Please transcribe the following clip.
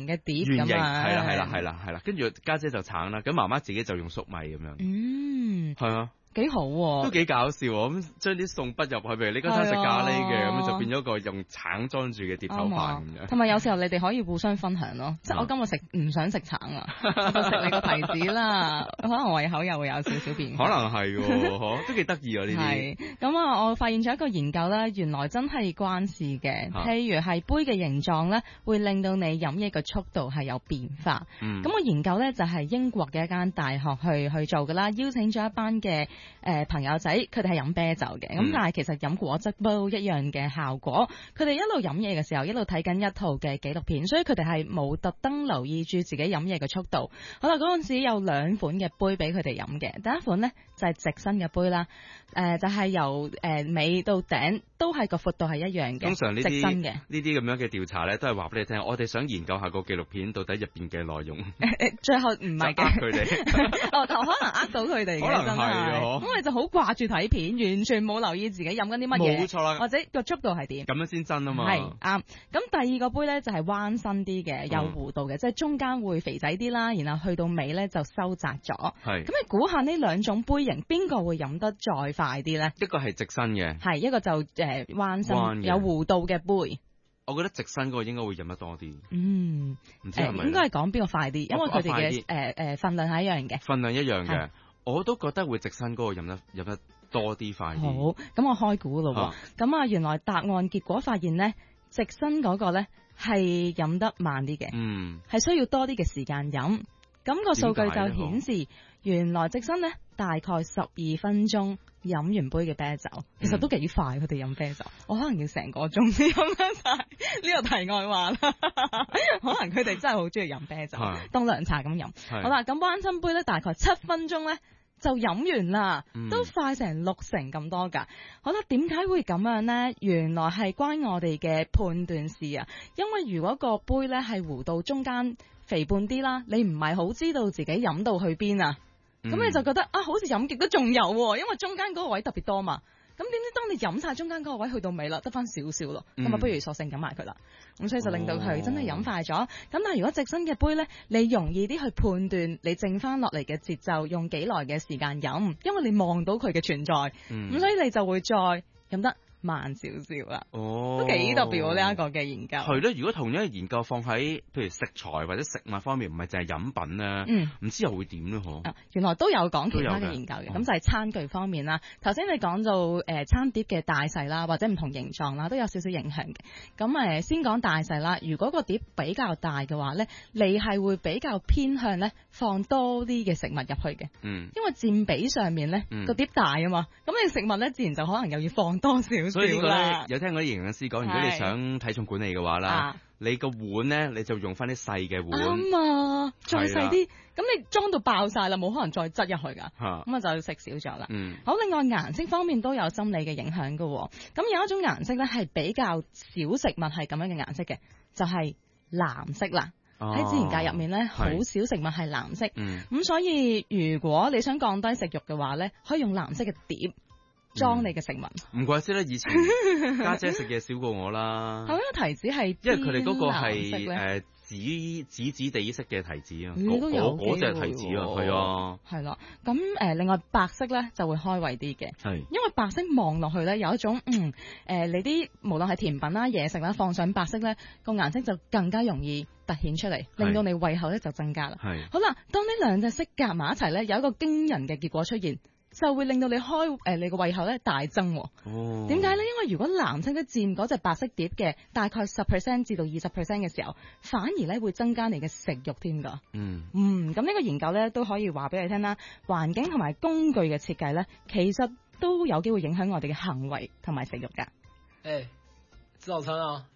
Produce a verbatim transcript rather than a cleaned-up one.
嘅碟圓形， 咁啊， 係啦係啦係啦係啦，跟住家姐就橙啦，咁媽媽自己就用粟米咁樣。 嗯， 係啊。 幾好喎， 都幾搞笑喎！咁將啲餸畢入去，譬如你嗰餐食咖喱嘅，咁就變咗個用橙裝住嘅碟頭飯咁樣。 同埋有時候你哋可以互相分享咯，即係我今日食唔想食橙啊，我就食你個提子啦，可能胃口又會有少少變化。 可能係喎，嗬，都幾得意啊呢啲。 係咁啊！我發現咗一個研究咧，原來真係關事嘅。譬如係杯嘅形狀咧，會令到你飲嘢嘅速度係有變化。咁個、嗯、研究咧就係英國嘅一間大學去去做㗎啦，邀請咗一班嘅。誒、呃、朋友仔，佢哋係飲啤酒嘅，咁、嗯、但係其實飲果汁都一樣嘅效果。佢哋一路飲嘢嘅時候，一路睇緊一套嘅紀錄片，所以佢哋係冇特登留意住自己飲嘢嘅速度。好啦，嗰陣時有兩款嘅杯俾佢哋飲嘅，第一款呢，就係、是、直身嘅杯啦，誒、呃、就係、是、由誒、呃、尾到頂都係個闊度係一樣嘅。 通常呢啲直身嘅呢啲咁樣嘅調查咧，都係話俾你聽，我哋想研究下個紀錄片到底入邊嘅內容。 最後唔係嘅， 呃佢哋， 哦，可能呃到佢哋嘅， 可能係， 咁你就好掛住睇片，完全冇留意自己飲緊啲乜嘢， 冇錯啦， 或者個速度係點， 咁樣先真啊嘛。 係啱。咁第二個杯咧就係彎身啲嘅，有弧度嘅，嗯、即係中間會肥仔啲啦，然後去到尾咧就收窄咗。係。咁你估下呢兩種杯型邊個會飲得再快啲咧？ 一個係直身嘅， 係一個就誒彎身有弧度嘅杯。 我覺得直身嗰個應該會飲得多啲。 嗯， 唔知係咪、 呃、應該係講邊個快啲，因為佢哋嘅誒誒份量係一樣嘅。 份量一樣嘅，我都覺得會直身嗰個飲得飲得多啲快啲。 好，咁我開估咯喎。咁啊，啊，原來答案結果發現咧，直身嗰個咧係飲得慢啲嘅。嗯，係需要多啲嘅時間飲。咁、那個數據就顯示，原來直身咧大概十二分鐘飲完杯嘅啤酒，其實都幾快。佢哋飲啤酒，我可能要成個鐘先飲得晒。呢個題外話啦，可能佢哋真係好中意飲啤酒，當涼茶咁飲。好啦，咁彎身杯咧大概七分鐘咧就飲完啦，嗯、都快成六成咁多㗎。好啦，點解會咁樣呢？原來係關我哋嘅判斷事啊。因為如果個杯咧係弧到中間肥胖啲啦，你唔係好知道自己飲到去邊啊，咁、嗯、你就覺得啊，好似飲極都仲有喎，因為中間嗰個位特別多嘛。咁點知當你飲晒中間嗰個位去到尾啦，得翻少少咯，咁啊、嗯、不如索性飲埋佢啦。咁所以就令到佢真係飲快咗。咁、哦、但係如果直身嘅杯咧，你容易啲去判斷你剩翻落嚟嘅節奏用幾耐嘅時間飲，因為你望到佢嘅存在，咁、嗯、所以你就會再飲得慢少少啦，哦，都幾特別喎呢一個嘅研究。 係咯，如果同樣嘅研究放喺譬如食材或者食物方面，唔係淨係飲品咧，嗯，唔知又會點咧？嗬、啊， 原來都有講其他嘅研究嘅，咁就係餐具方面啦。頭先你講到誒、呃、餐碟嘅大細啦，或者唔同形狀啦，都有少少影響嘅。咁誒、呃、先講大細啦，如果個碟比較大嘅話咧，你係會比較偏向咧放多啲嘅食物入去嘅，嗯，因為佔比上面咧個、嗯、碟大啊嘛，咁你食物咧自然就可能又要放多少。 所以呢個咧，有聽嗰啲營養師講，如果你想體重管理嘅話啦，啊、你個碗咧你就用翻啲細嘅碗， 啱啊，再細啲，咁你裝到爆晒啦，冇可能再擠入去噶，咁啊就要食少咗啦。嗯，好，另外顏色方面都有心理嘅影響噶，咁有一種顏色咧係比較少食物係咁樣嘅顏色嘅，就係、是、藍色啦。喺、哦、自然界入面咧，好少食物係藍色，咁、嗯、所以如果你想降低食慾嘅話咧，可以用藍色嘅碟裝你嘅食物，唔、 嗯、怪之啦，以前家姐食嘢少過我啦。 係因為提子係， 因為佢哋嗰個係誒紫紫紫地色嘅提子啊，嗰嗰隻提子啊，係啊， 係啦。咁誒、呃，另外白色咧就會開胃啲嘅，係因為白色望落去咧有一種嗯誒、呃，你啲無論係甜品啦、嘢食啦，放上白色咧個顏色就更加容易凸顯出嚟，令到你胃口咧就增加啦。係好啦，當呢兩隻色夾埋一齊咧，有一個驚人嘅結果出現。就會令到你開誒、呃、你個胃口咧大增、哦。哦，點解咧？因為如果藍色都佔嗰隻白色碟嘅大概十 percent 至到二十 percent 嘅時候，反而咧會增加你嘅食慾添㗎。嗯嗯，咁呢個研究咧都可以話俾你聽啦。環境同埋工具嘅設計咧，其實都有機會影響我哋嘅行為同埋食慾㗎。 誒、欸，吃早餐啊！